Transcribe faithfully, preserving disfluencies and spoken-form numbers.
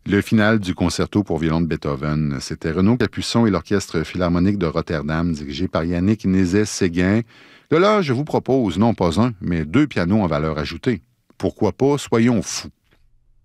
Le final du concerto pour violon de Beethoven, c'était Renaud Capuçon et l'Orchestre philharmonique de Rotterdam, dirigé par Yannick Nézet-Séguin. De là, je vous propose non pas un, mais deux pianos en valeur ajoutée. Pourquoi pas, soyons fous.